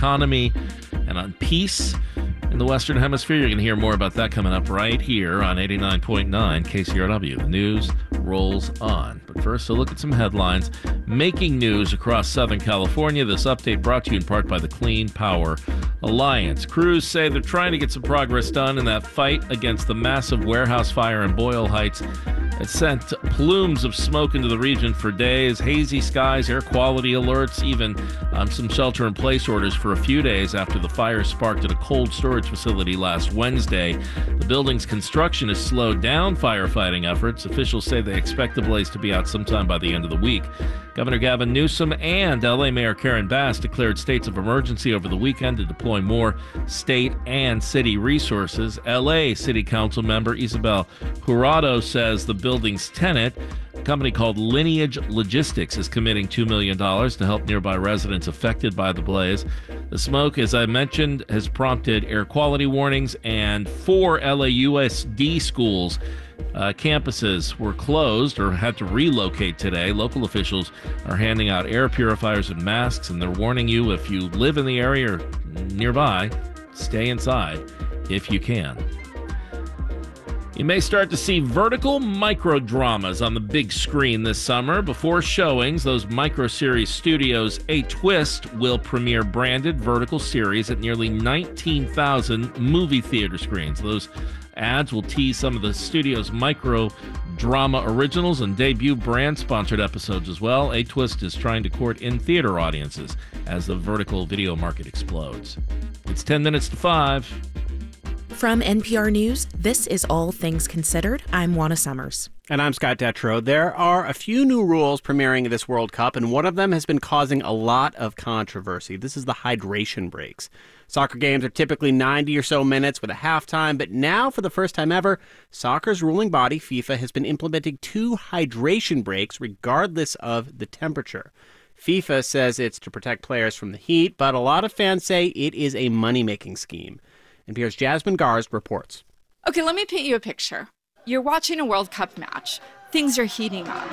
economy and on peace in the Western Hemisphere. You're going to hear more about that coming up right here on 89.9 KCRW. The news rolls on. But first, a look at some headlines making news across Southern California. This update brought to you in part by the Clean Power Alliance. Crews say they're trying to get some progress done in that fight against the massive warehouse fire in Boyle Heights. It sent plumes of smoke into the region for days, hazy skies, air quality alerts, even some shelter-in-place orders for a few days after the fire sparked at a cold storage facility last Wednesday. The building's construction has slowed down firefighting efforts. Officials say they expect the blaze to be out sometime by the end of the week. Governor Gavin Newsom and L.A. Mayor Karen Bass declared states of emergency over the weekend to deploy more state and city resources. L.A. City Council member Isabel Jurado says the building's tenant, a company called Lineage Logistics, is committing $2 million to help nearby residents affected by the blaze. The smoke, as I mentioned, has prompted air quality warnings, and 4 LAUSD schools campuses were closed or had to relocate today. Local officials are handing out air purifiers and masks, and they're warning you if you live in the area or nearby, stay inside if you can. You may start to see vertical micro-dramas on the big screen this summer. Before showings, those micro-series studios' A Twist will premiere branded vertical series at nearly 19,000 movie theater screens. Those ads will tease some of the studio's micro-drama originals and debut brand-sponsored episodes as well. A Twist is trying to court in-theater audiences as the vertical video market explodes. It's 10 minutes to 5. From NPR News, this is All Things Considered. I'm Juana Summers. And I'm Scott Detrow. There are a few new rules premiering this World Cup, and one of them has been causing a lot of controversy. This is the hydration breaks. Soccer games are typically 90 or so minutes with a halftime, but now, for the first time ever, soccer's ruling body, FIFA, has been implementing 2 hydration breaks regardless of the temperature. FIFA says it's to protect players from the heat, but a lot of fans say it is a money-making scheme. NPR's Jasmine Garst reports. Okay, let me paint you a picture. You're watching a World Cup match. Things are heating up.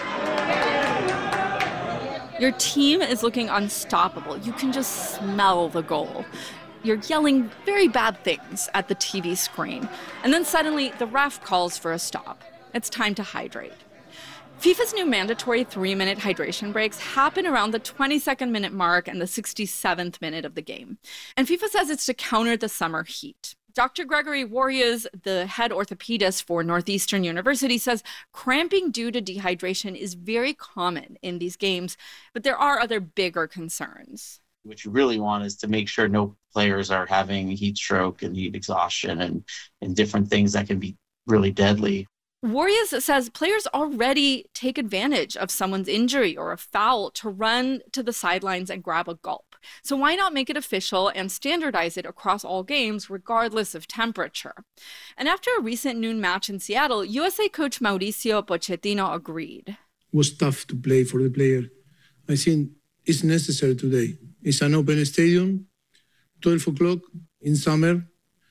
Your team is looking unstoppable. You can just smell the goal. You're yelling very bad things at the TV screen. And then suddenly, the ref calls for a stop. It's time to hydrate. FIFA's new mandatory 3-minute hydration breaks happen around the 22nd minute mark and the 67th minute of the game. And FIFA says it's to counter the summer heat. Dr. Gregory Warriors, the head orthopedist for Northeastern University, says cramping due to dehydration is very common in these games, but there are other bigger concerns. What you really want is to make sure no players are having heat stroke and heat exhaustion and different things that can be really deadly. Warriors says players already take advantage of someone's injury or a foul to run to the sidelines and grab a gulp. So why not make it official and standardize it across all games, regardless of temperature? And after a recent noon match in Seattle, USA coach Mauricio Pochettino agreed. It was tough to play for the player. I think it's necessary today. It's an open stadium, 12 o'clock in summer.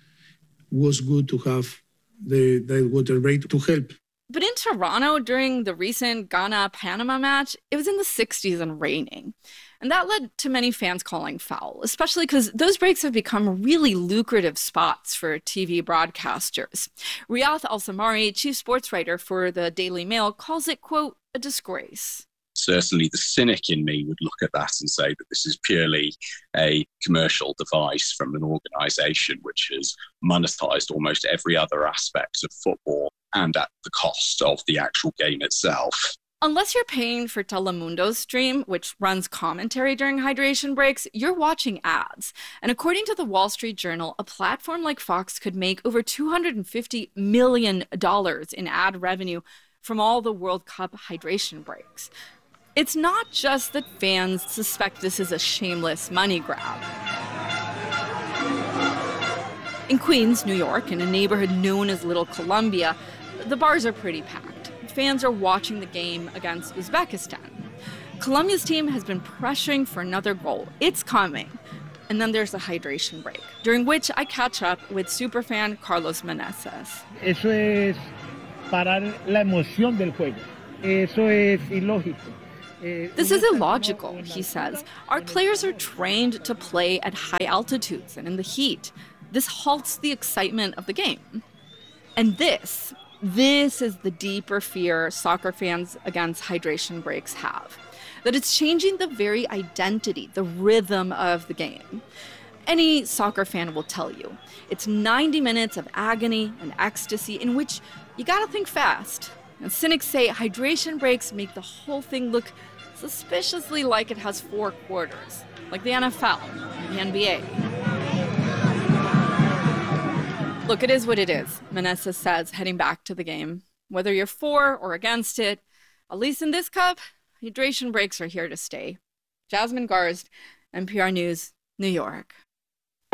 Was good to have the water break to help. But in Toronto, during the recent Ghana-Panama match, it was in the 60s and raining. And that led to many fans calling foul, especially because those breaks have become really lucrative spots for TV broadcasters. Riyadh Al-Samari, chief sports writer for the Daily Mail, calls it, quote, a disgrace. Certainly the cynic in me would look at that and say that this is purely a commercial device from an organisation which has monetized almost every other aspect of football and at the cost of the actual game itself. Unless you're paying for Telemundo's stream, which runs commentary during hydration breaks, you're watching ads. And according to the Wall Street Journal, a platform like Fox could make over $250 million in ad revenue from all the World Cup hydration breaks. It's not just that fans suspect this is a shameless money grab. In Queens, New York, in a neighborhood known as Little Columbia, the bars are pretty packed. Fans are watching the game against Uzbekistan. Colombia's team has been pressuring for another goal. It's coming. And then there's the hydration break, during which I catch up with superfan Carlos Meneses. Eso es parar la emoción del juego. Eso es ilógico. This is illogical, he says. Our players are trained to play at high altitudes and in the heat. This halts the excitement of the game. And this is the deeper fear soccer fans against hydration breaks have. That it's changing the very identity, the rhythm of the game. Any soccer fan will tell you, it's 90 minutes of agony and ecstasy in which you gotta think fast. And cynics say hydration breaks make the whole thing look suspiciously like it has 4 quarters, like the NFL, the NBA. Look, it is what it is, Meneses says, heading back to the game. Whether you're for or against it, at least in this cup, hydration breaks are here to stay. Jasmine Garsd, NPR News, New York.